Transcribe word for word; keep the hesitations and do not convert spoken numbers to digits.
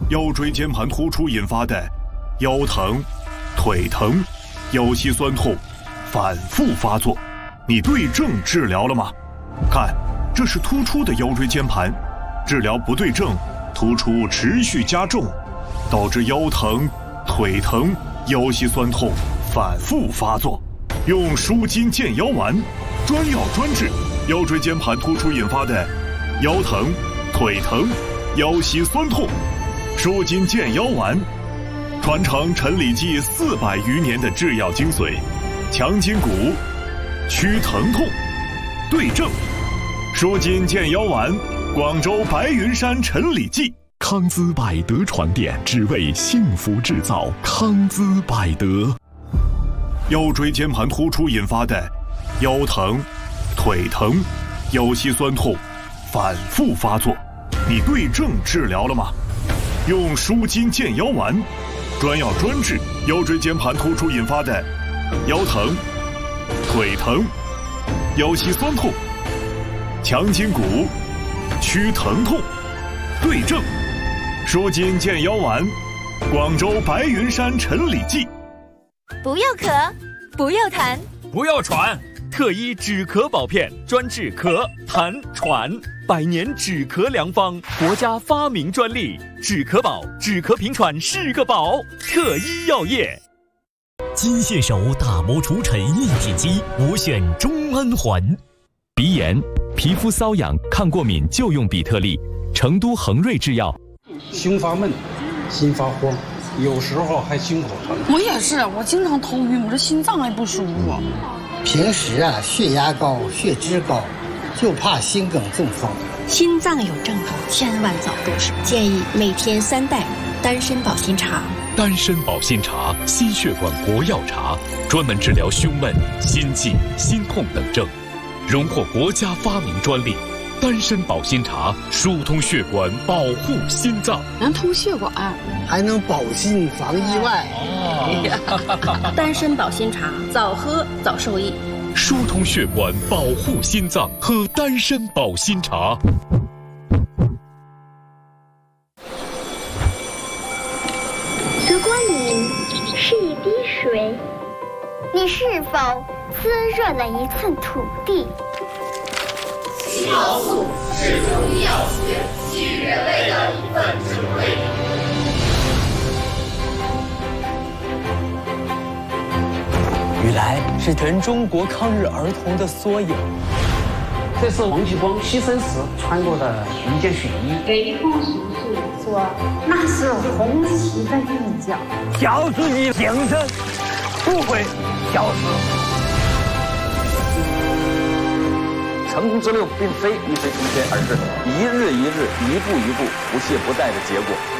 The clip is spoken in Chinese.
腰椎间盘突出引发的腰疼、腿疼、腰膝酸痛反复发作，你对症治疗了吗？看，这是突出的腰椎间盘，治疗不对症，突出持续加重，导致腰疼、腿疼、腰膝酸痛反复发作。用舒筋健腰丸，专药专治腰椎间盘突出引发的腰疼、腿疼、腰膝酸痛。舒筋健腰丸，传承陈李济四百余年的制药精髓，强筋骨，祛疼痛，对症。舒筋健腰丸，广州白云山陈李济。 康姿百德床垫，只为幸福制造。康姿百德。 腰椎间盘突出引发的腰疼、腿疼、腰膝酸痛反复发作，你对症治疗了吗？用舒筋健腰丸，专药专治腰椎间盘突出引发的腰疼、腿疼、腰膝酸痛，强筋骨，祛疼痛，对症。舒筋健腰丸，广州白云山陈李济。 不要咳，不要痰， 不要喘，特医止咳保片，专治咳、痰、喘，百年止咳良方，国家发明专利，止咳宝，止咳平喘是个宝，特医药业。 金蟹手打磨除尘一体机，我选中安环。 鼻炎、皮肤瘙痒、抗过敏就用比特利，成都恒瑞制药。 胸发闷，心发慌，有时候还心口疼。 我也是，我经常头晕，我这心脏还不舒服。 平时啊，血压高、血脂高，就怕心梗中风。 心脏有症候，千万早入手。建议每天三袋丹参保心茶。 丹参保心茶，心血管国药茶，专门治疗胸闷、心悸、心痛等症，荣获国家发明专利。丹参保心茶疏通血管，保护心脏， 能通血管， 还能保心防意外。 哦、丹参保心茶，早喝早受益。 疏通血管，保护心脏，喝丹参保心茶。 如果你是一滴水，你是否滋润了一寸土地？ 青蒿素是中医药学给予人类的一份智慧。 雨来是全中国抗日儿童的缩影。 这是王继光牺牲时穿过的一件血衣。 雷锋叔叔说，那是红旗的印记。 小自己精神不会消失。 成功之路并非一飞冲天，而是一日一日、一步一步、不懈不怠的结果。